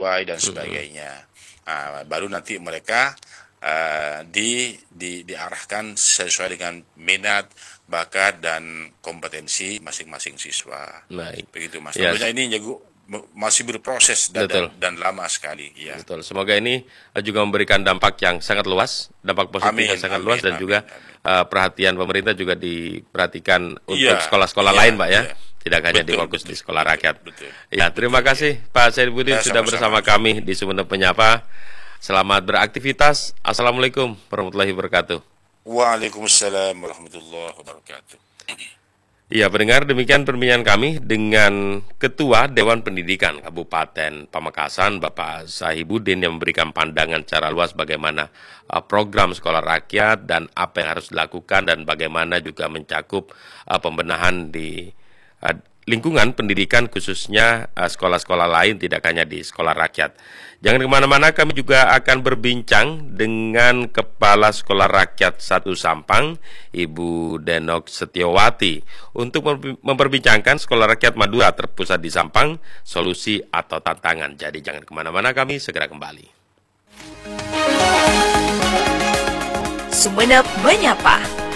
sesuai dan sebagainya. Baru nanti mereka diarahkan sesuai dengan minat, bakat dan kompetensi masing-masing siswa. Baik. Begitu Mas. Ya, Tentunya ini masih berproses dan lama sekali. Ya. betul. Semoga ini juga memberikan dampak yang sangat luas, dampak positif yang sangat luas, dan juga perhatian pemerintah juga diperhatikan untuk sekolah-sekolah lain, Pak ya. Tidak hanya fokus di sekolah rakyat. Betul. Ya, terima kasih Pak Saifuddin sudah bersama kami di Sumeneb Menyapa. Selamat beraktivitas. Assalamualaikum warahmatullahi wabarakatuh. Waalaikumsalam warahmatullahi wabarakatuh. Ya, pendengar, demikian perbincangan kami dengan Ketua Dewan Pendidikan Kabupaten Pamekasan, Bapak Saifuddin, yang memberikan pandangan secara luas bagaimana program sekolah rakyat dan apa yang harus dilakukan, dan bagaimana juga mencakup pembenahan di lingkungan pendidikan, khususnya sekolah-sekolah lain, tidak hanya di sekolah rakyat. Jangan kemana-mana, kami juga akan berbincang dengan Kepala Sekolah Rakyat 1 Sampang, Ibu Denok Setiawati, untuk memperbincangkan Sekolah Rakyat Madura terpusat di Sampang, solusi atau tantangan. Jadi jangan kemana-mana, kami segera kembali. Sumeneb Menyapa.